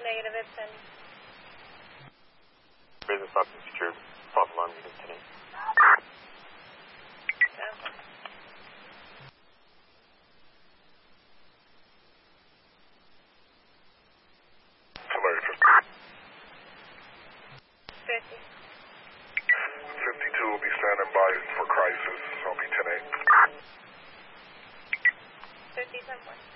Negative, it's in. Business option secured. Pop alarm unit 10. Somebody 50. 52 will be standing by for crisis. I'll be 10-8. 50, 10-1.